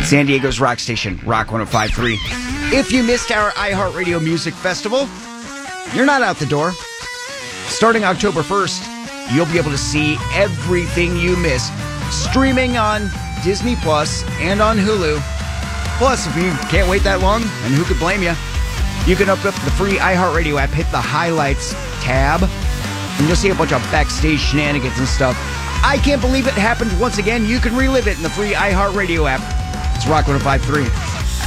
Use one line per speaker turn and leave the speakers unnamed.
San Diego's rock station, Rock 105.3. If you missed our iHeartRadio Music Festival, you're not out the door. Starting October 1st, you'll be able to see everything you missed streaming on Disney Plus and on Hulu. Plus, if you can't wait that long, and who could blame you, you can open up the free iHeartRadio app, hit the highlights tab, and you'll see a bunch of backstage shenanigans and stuff. I can't believe it happened once again. You can relive it in the free iHeartRadio app. It's Rock 105.3.